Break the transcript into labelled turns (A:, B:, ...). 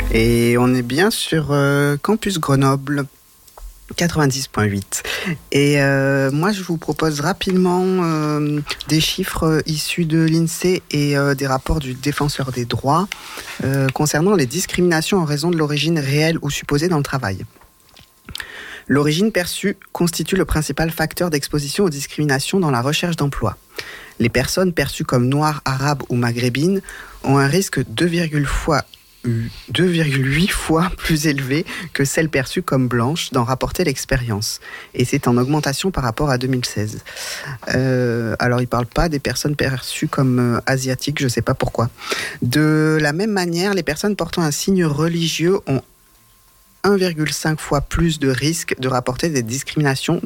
A: Et on est bien sur Campus Grenoble 90.8. Et moi, je vous propose rapidement des chiffres issus de l'INSEE et des rapports du Défenseur des droits concernant les discriminations en raison de l'origine réelle ou supposée dans le travail. L'origine perçue constitue le principal facteur d'exposition aux discriminations dans la recherche d'emploi. Les personnes perçues comme noires, arabes ou maghrébines ont un risque 2,8 fois plus élevé que celles perçues comme blanches d'en rapporter l'expérience. Et c'est en augmentation par rapport à 2016. Alors, il ne parle pas des personnes perçues comme asiatiques, je ne sais pas pourquoi. De la même manière, les personnes portant un signe religieux ont 1,5 fois plus de risque de rapporter des discriminations